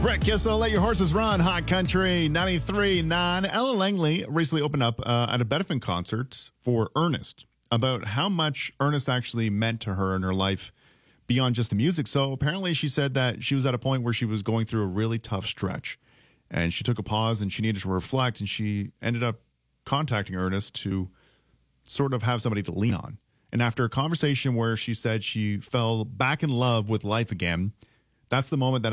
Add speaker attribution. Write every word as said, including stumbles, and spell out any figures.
Speaker 1: Brett Kissel, Let Your Horses Run, Hot Country ninety-three point nine. Ella Langley recently opened up uh, at a benefit concert for Ernest about how much Ernest actually meant to her in her life beyond just the music. So apparently she said that she was at a point where she was going through a really tough stretch and she took a pause and she needed to reflect, and she ended up contacting Ernest to sort of have somebody to lean on. And after a conversation where she said she fell back in love with life again, that's the moment that